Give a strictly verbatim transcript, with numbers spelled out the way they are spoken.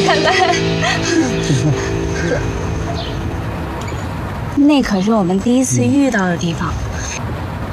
奶奶。那可是我们第一次遇到的地方。